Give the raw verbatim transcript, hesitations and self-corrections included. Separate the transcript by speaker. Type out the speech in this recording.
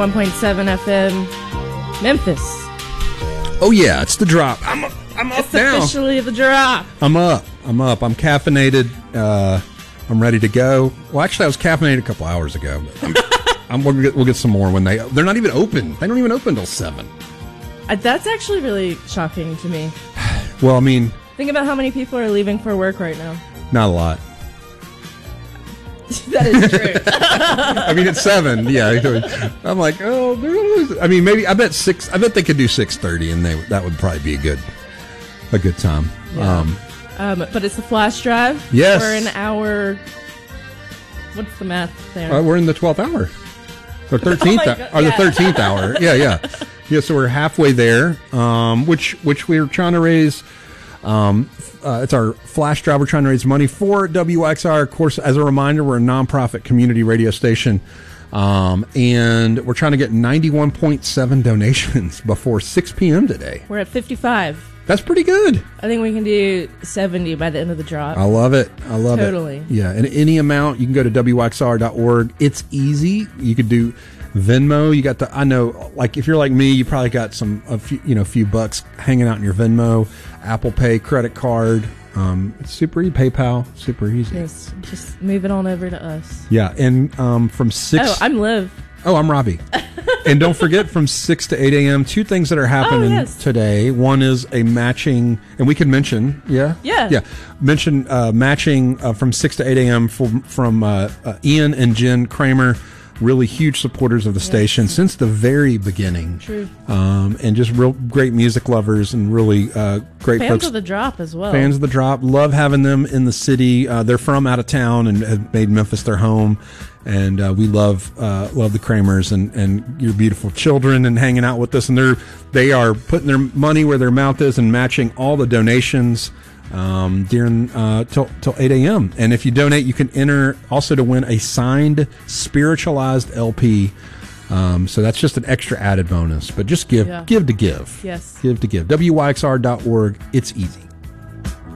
Speaker 1: ninety-one point seven F M, Memphis.
Speaker 2: Oh yeah, it's the drop. I'm up, I'm up
Speaker 1: It's
Speaker 2: now.
Speaker 1: officially the drop.
Speaker 2: I'm up. I'm up. I'm caffeinated. Uh, I'm ready to go. Well, actually, I was caffeinated a couple hours ago. But I'm, I'm, we'll, get, we'll get some more when they. They're not even open. They don't even open till seven.
Speaker 1: Uh, that's actually really shocking to me.
Speaker 2: Well, I mean,
Speaker 1: Think about how many people are leaving for work right now.
Speaker 2: not a lot.
Speaker 1: That is true.
Speaker 2: I mean, it's seven. Yeah, I'm like, oh, they're gonna lose it. I mean, maybe I bet six. I bet they could do six thirty, and they that would probably be a good, a good time.
Speaker 1: Yeah.
Speaker 2: Um,
Speaker 1: Um, but it's the flash drive.
Speaker 2: Yes.
Speaker 1: For an hour. What's the math there?
Speaker 2: uh, we're in the twelfth hour, or thirteenth,
Speaker 1: Oh my God,
Speaker 2: or the
Speaker 1: yeah.
Speaker 2: thirteenth hour. Yeah, yeah, yeah. So we're halfway there. Um, which which we're trying to raise. Um, uh, it's our flash drive. We're trying to raise money for W X R. Of course, as a reminder, we're a nonprofit community radio station. Um, and we're trying to get ninety-one point seven donations before six p.m. today.
Speaker 1: We're at fifty-five.
Speaker 2: That's pretty good.
Speaker 1: I think we can do seventy by the end of the drop.
Speaker 2: I love it. I love
Speaker 1: Totally.
Speaker 2: it. Yeah, and any amount, you can go to W X R dot org. It's easy. You could do Venmo. You got the, I know, like if you're like me, you probably got some, a few, you know, few bucks hanging out in your Venmo, Apple Pay, credit card. Um, it's super easy. PayPal, super easy.
Speaker 1: Yes, just move it on over to us.
Speaker 2: Yeah, and um, from six.
Speaker 1: Oh, I'm Liv.
Speaker 2: Oh, I'm Robbie. And don't forget, from six to eight a.m., two things that are happening
Speaker 1: Oh, yes.
Speaker 2: today. One is a matching, and we can mention, yeah?
Speaker 1: Yeah.
Speaker 2: Yeah. Mention uh, matching uh, from six to eight a.m. from, from uh, uh, Ian and Jen Kramer, really huge supporters of the
Speaker 1: Yes.
Speaker 2: station since the very beginning.
Speaker 1: True.
Speaker 2: Um, and just real great music lovers and really uh, great
Speaker 1: Fans
Speaker 2: folks.
Speaker 1: of the drop as well.
Speaker 2: Fans of the drop. Love having them in the city. Uh, they're from out of town and have made Memphis their home. And uh, we love uh, love the Kramers and, and your beautiful children and hanging out with us. And they're they are putting their money where their mouth is and matching all the donations um, during uh, till till eight a.m. And if you donate, you can enter also to win a signed spiritualized L P. Um, so that's just an extra added bonus. But just give
Speaker 1: Yeah.
Speaker 2: give to give.
Speaker 1: Yes.
Speaker 2: Give to give. W Y X R dot org. It's easy.